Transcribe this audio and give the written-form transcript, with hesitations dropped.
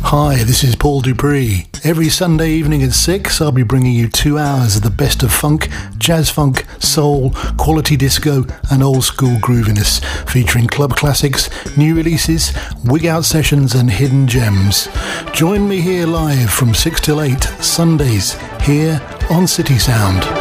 Hi, this is Paul Dupree. Every Sunday evening at 6, I'll be bringing you 2 hours of the best of funk, jazz funk, soul, quality disco and old school grooviness, featuring club classics, new releases, wig out sessions and hidden gems. Join me here live from 6 till 8, Sundays, here on City Sound.